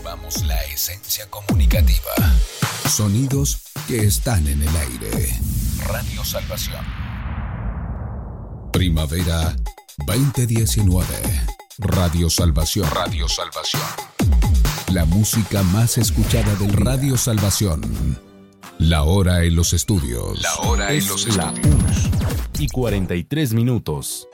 conservamos la esencia comunicativa. Sonidos que están en el aire. Radio Salvación. Primavera 2019. Radio Salvación. Radio Salvación. La música más escuchada del Radio Salvación. La hora en los estudios. La hora en los estudios. 1:43 minutos.